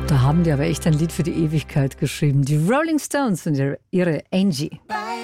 Da haben die aber echt ein Lied für die Ewigkeit geschrieben. Die Rolling Stones und ihre Angie.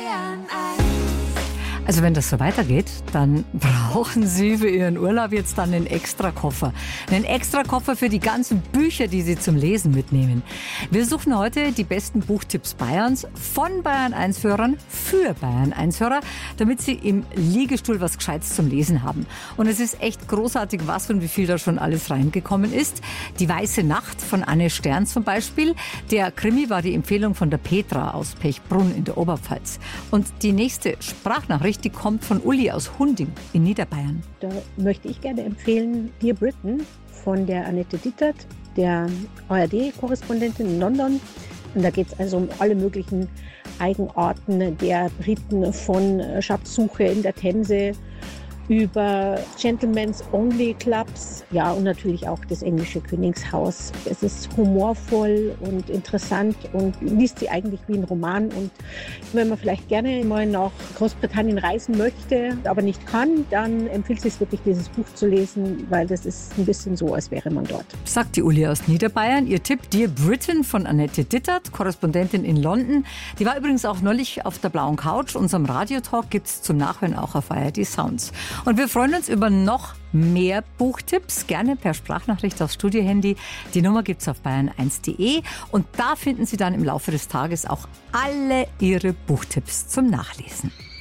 Also wenn das so weitergeht, dann brauchen Sie für Ihren Urlaub jetzt dann einen Extrakoffer. Einen Extrakoffer für die ganzen Bücher, die Sie zum Lesen mitnehmen. Wir suchen heute die besten Buchtipps Bayerns von Bayern 1-Hörern für Bayern 1-Hörer, damit Sie im Liegestuhl was Gescheites zum Lesen haben. Und es ist echt großartig, was und wie viel da schon alles reingekommen ist. Die Weiße Nacht von Anne Stern zum Beispiel. Der Krimi war die Empfehlung von der Petra aus Pechbrunn in der Oberpfalz. Und die nächste Sprachnachricht, die kommt von Uli aus Hunding in Niederbayern. Da möchte ich gerne empfehlen Dear Britain von der Annette Dittert, der ARD-Korrespondentin in London. Und da geht es also um alle möglichen Eigenarten der Briten, von Schatzsuche in der Themse über Gentlemen's Only Clubs, ja, und natürlich auch das englische Königshaus. Es ist humorvoll und interessant und liest sie eigentlich wie ein Roman. Und wenn man vielleicht gerne mal nach Großbritannien reisen möchte, aber nicht kann, dann empfiehlt es sich wirklich, dieses Buch zu lesen, weil das ist ein bisschen so, als wäre man dort. Sagt die Uli aus Niederbayern. Ihr Tipp Dear Britain von Annette Dittert, Korrespondentin in London. Die war übrigens auch neulich auf der blauen Couch. Unserem Radiotalk gibt es zum Nachhören auch auf ARD Sounds. Und wir freuen uns über noch mehr Buchtipps, gerne per Sprachnachricht aufs Studiohandy. Die Nummer gibt's auf bayern1.de und da finden Sie dann im Laufe des Tages auch alle Ihre Buchtipps zum Nachlesen.